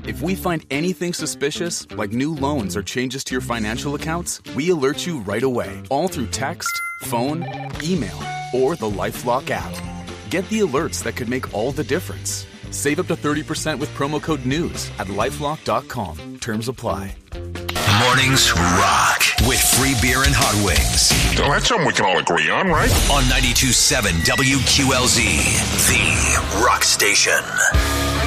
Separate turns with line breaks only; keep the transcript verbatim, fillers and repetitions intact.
If we find anything suspicious, like new loans or changes to your financial accounts, we alert you right away, all through text, phone, email, or the LifeLock app. Get the alerts that could make all the difference. Save up to thirty percent with promo code NEWS at lifelock dot com. Terms apply.
Mornings rock with free beer and hot wings.
Well, that's something we can all agree on, right?
On ninety-two point seven W Q L Z, the rock station.